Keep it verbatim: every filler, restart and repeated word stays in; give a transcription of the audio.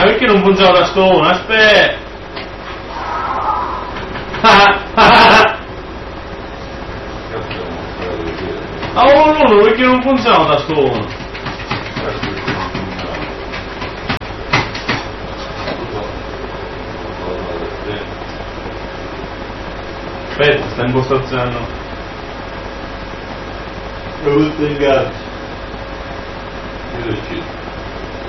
perché non pungiamo da stone? Aspetta! Oh no, perché non pungiamo da stone? Aspetta, sta impostazione. Lo butto in ghiaccio. Io lo